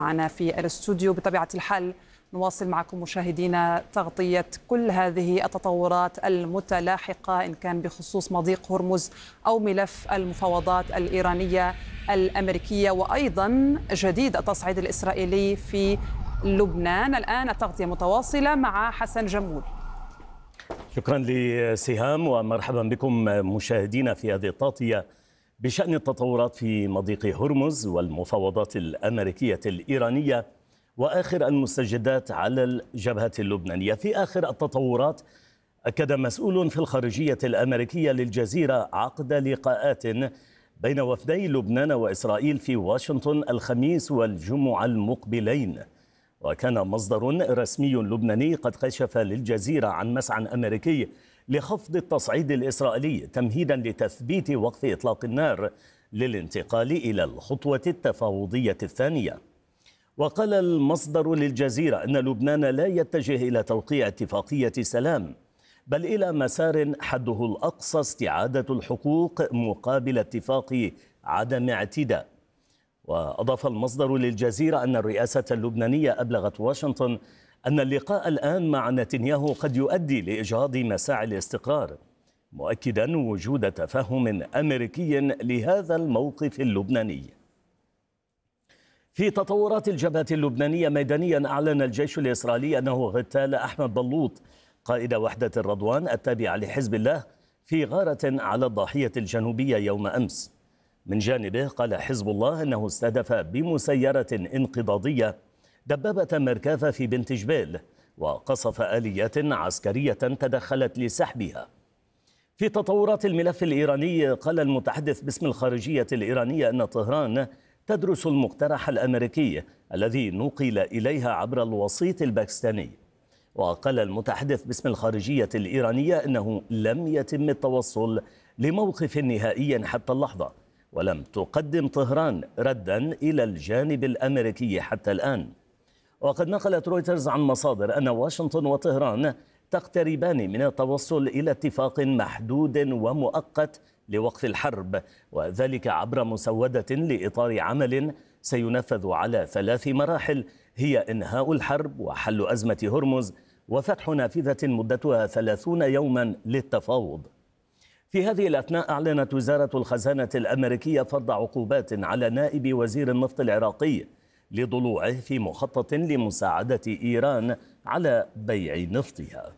معنا في الاستوديو. بطبيعة الحال نواصل معكم مشاهدينا تغطية كل هذه التطورات المتلاحقة إن كان بخصوص مضيق هرمز أو ملف المفاوضات الإيرانية الأمريكية وأيضا جديد التصعيد الإسرائيلي في لبنان. الآن التغطية متواصلة مع حسن جمول. شكرا لسهام ومرحبا بكم مشاهدينا في هذه التغطية بشأن التطورات في مضيق هرمز والمفاوضات الأمريكية الإيرانية وآخر المستجدات على الجبهة اللبنانية. في آخر التطورات أكد مسؤول في الخارجية الأمريكية للجزيرة عقد لقاءات بين وفدي لبنان وإسرائيل في واشنطن الخميس والجمعة المقبلين. وكان مصدر رسمي لبناني قد كشف للجزيرة عن مسعى أمريكي لخفض التصعيد الإسرائيلي تمهيدا لتثبيت وقف إطلاق النار للانتقال إلى الخطوة التفاوضية الثانية. وقال المصدر للجزيرة أن لبنان لا يتجه إلى توقيع اتفاقية سلام بل إلى مسار حده الأقصى استعادة الحقوق مقابل اتفاق عدم اعتداء. وأضاف المصدر للجزيرة أن الرئاسة اللبنانية أبلغت واشنطن أن اللقاء الآن مع نتنياهو قد يؤدي لإجهاض مساعي الاستقرار، مؤكدا وجود تفهم أمريكي لهذا الموقف اللبناني. في تطورات الجبهة اللبنانية ميدانيا، أعلن الجيش الإسرائيلي أنه اغتال أحمد بلوط قائد وحدة الرضوان التابعة لحزب الله في غارة على الضاحية الجنوبية يوم أمس. من جانبه قال حزب الله أنه استهدف بمسيرة انقضاضية دبابة مركافة في بنت جبيل وقصف آليات عسكرية تدخلت لسحبها. في تطورات الملف الإيراني، قال المتحدث باسم الخارجية الإيرانية أن طهران تدرس المقترح الأمريكي الذي نقل إليها عبر الوسيط الباكستاني. وقال المتحدث باسم الخارجية الإيرانية أنه لم يتم التوصل لموقف نهائي حتى اللحظة، ولم تقدم طهران ردا إلى الجانب الأمريكي حتى الآن. وقد نقلت رويترز عن مصادر أن واشنطن وطهران تقتربان من التوصل إلى اتفاق محدود ومؤقت لوقف الحرب، وذلك عبر مسودة لإطار عمل سينفذ على 3 مراحل، هي إنهاء الحرب وحل أزمة هرمز وفتح نافذة مدتها 30 يوما للتفاوض. في هذه الأثناء أعلنت وزارة الخزانة الأمريكية فرض عقوبات على نائب وزير النفط العراقي لضلوعه في مخطط لمساعدة إيران على بيع نفطها.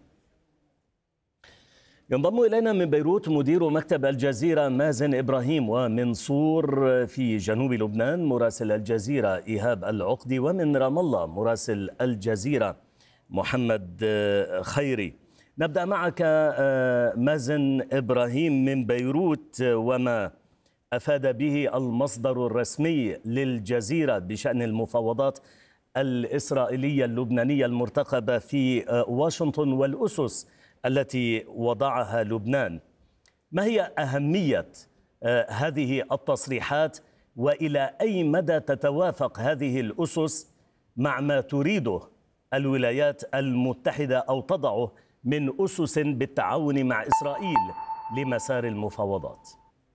ينضم إلينا من بيروت مدير مكتب الجزيرة مازن إبراهيم، ومن صور في جنوب لبنان مراسل الجزيرة إيهاب العقدي، ومن رام الله مراسل الجزيرة محمد خيري. نبدأ معك مازن إبراهيم من بيروت، وما أفاد به المصدر الرسمي للجزيرة بشأن المفاوضات الإسرائيلية اللبنانية المرتقبة في واشنطن والأسس التي وضعها لبنان. ما هي أهمية هذه التصريحات، وإلى أي مدى تتوافق هذه الأسس مع ما تريده الولايات المتحدة أو تضعه من أسس بالتعاون مع إسرائيل لمسار المفاوضات؟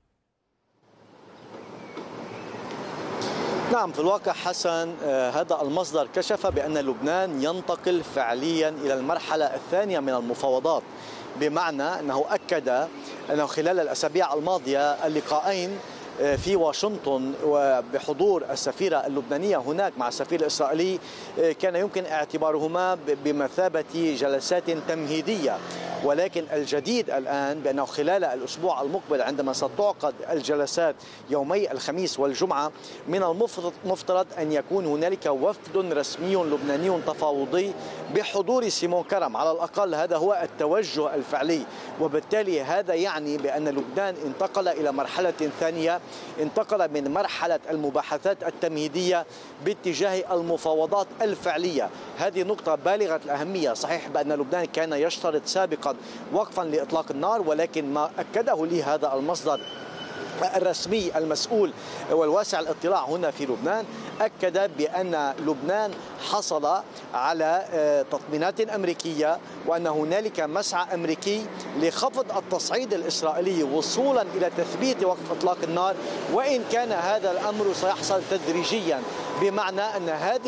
نعم، في الواقع حسن، هذا المصدر كشف بأن لبنان ينتقل فعليا إلى المرحلة الثانية من المفاوضات، بمعنى أنه أكد أنه خلال الأسابيع الماضية اللقاءين في واشنطن وبحضور السفيرة اللبنانية هناك مع السفير الإسرائيلي كان يمكن اعتبارهما بمثابة جلسات تمهيدية، ولكن الجديد الآن بأنه خلال الأسبوع المقبل عندما ستعقد الجلسات يومي الخميس والجمعة من المفترض أن يكون هنالك وفد رسمي لبناني تفاوضي بحضور سيمون كرم، على الأقل هذا هو التوجه الفعلي. وبالتالي هذا يعني بأن لبنان انتقل إلى مرحلة ثانية، انتقل من مرحلة المباحثات التمهيدية باتجاه المفاوضات الفعلية. هذه نقطة بالغة الأهمية. صحيح بأن لبنان كان يشترط سابقا وقفا لإطلاق النار، ولكن ما أكده لي هذا المصدر الرسمي المسؤول والواسع الاطلاع هنا في لبنان، أكد بأن لبنان حصل على تطمينات أمريكية وأن هنالك مسعى أمريكي لخفض التصعيد الإسرائيلي وصولا إلى تثبيت وقف إطلاق النار، وإن كان هذا الأمر سيحصل تدريجيا. بمعنى أن هذه